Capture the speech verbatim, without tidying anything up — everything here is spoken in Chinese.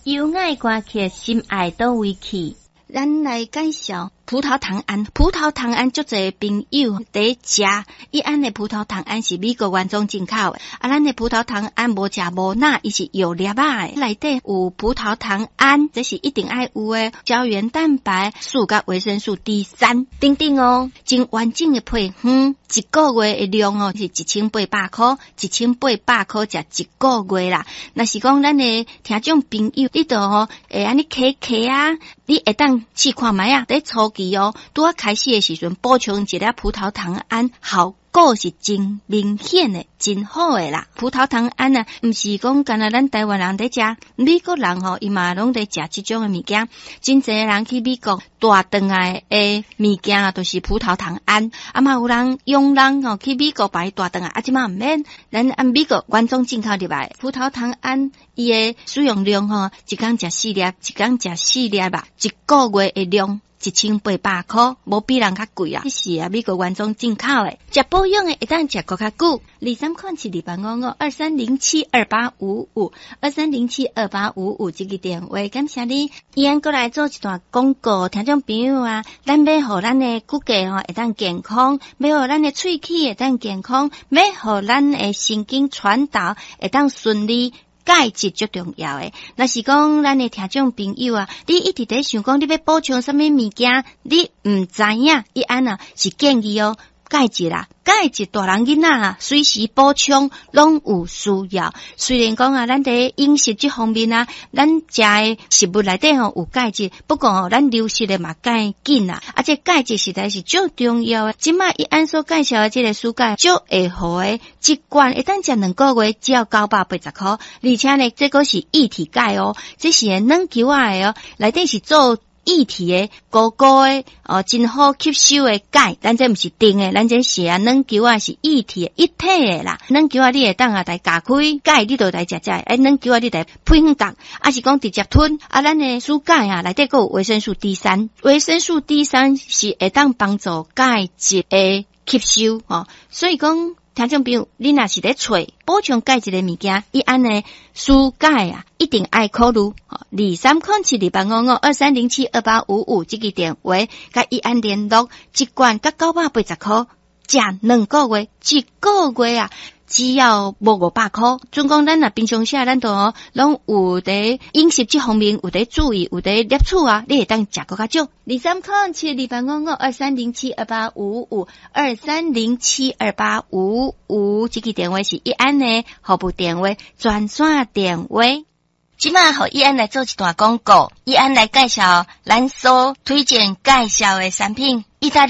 又爱歌曲，心爱倒位去。咱来介绍葡萄糖胺。葡萄糖胺足侪朋友伫食，伊安的葡萄糖胺是美国原装进口的。啊，咱的葡萄糖胺无食无钠，伊是药粒仔的，内底有葡萄糖胺，这是一定爱有的胶原蛋白、素甲维生素 D 三 等等哦，真完整的配方。一个月的量哦是一千八百块，一千八百块食一个月啦。若是讲咱的听众朋友，你都哦会安尼咳咳啊，你会当试看卖啊，伫初期哦，拄啊开始的时阵补充一粒葡萄糖胺，效果是真明显的，真好的啦。葡萄糖胺啊，毋是讲干那咱台湾人伫食，美国人吼伊嘛拢伫食即种的物件。真侪人去美国大顿来的物件啊，都是葡萄糖胺。啊嘛有人用人吼去美国买大顿啊，啊即嘛毋免，咱按美国原装进口入来葡萄糖胺，伊的使用量吼，一工食四粒，一工食四粒吧，一个月的量。一千八百块，无比人较贵啊！是啊，美国原装进口诶，食保养诶，会当食搁较久。二三款七二八五五二三零七二八五五二三零七二八五五这个电话，感谢你。依然过来做一段广告，听众朋友啊，咱要互咱诶骨骼吼会当健康，要互咱诶喙齿会当健康，要互咱诶神经传导会当顺利。钙质最重要诶，若是讲咱诶听众朋友啊，你一直在想讲你要补充什么物件，你毋知影，伊安啊是建议哦，钙质啦，钙质大人囡仔啊，随时补充拢有需要。虽然讲啊，咱伫饮食这方面啊，咱食诶食物内底吼有钙质，不过吼咱流失诶嘛介紧啊，而且钙质实在是最重要诶。即卖伊按所介绍诶这个蔬钙，最会好诶，一罐一旦食两个月，只要九百八十块，而且呢，这个是液体钙哦，这是软球仔诶哦，内底是做。液体的、高高的、哦，真好吸收的钙，咱这毋是定的，咱这是啊，软球啊是液体的、一体的啦。软球啊，你会当啊来加开钙，你就来食食。哎，软球啊，你来配合当，啊是讲直接吞。啊，咱的蔬钙啊，内底还有维生素 D 三，维生素 D 三是会当帮助钙质的吸收哦，所以讲。听众朋友，你若是咧找补充钙质的物件，伊安尼蔬钙啊，一定爱考虑。二三空七二八五五二三零七二八五五这个电话，甲伊安联络，一罐甲九百八十块，食两个月，一个月啊。只要无五百块，总讲咱若平常时咱都哦，拢有伫饮食这方面有伫注意，有伫摄取啊，你会当食搁较少。二三空七二八五五二三零七二八五五二三零七二八五五，这个电话是一安的服务电话，专线电话。即马互一安来做一段广告，一安来介绍咱所推荐介绍的产品，意大利。